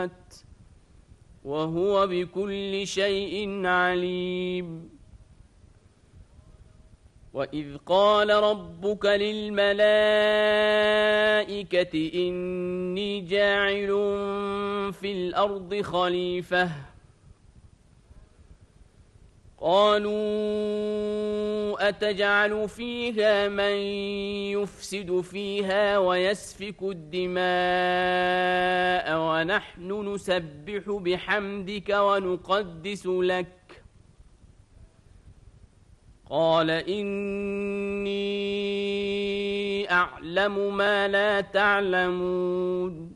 وهو بكل شيء عليم. وإذ قال ربك للملائكة إني جاعل في الأرض خليفة قالوا أتجعل فيها من يفسد فيها ويسفك الدماء ونحن نسبح بحمدك ونقدس لك قال إني أعلم ما لا تعلمون.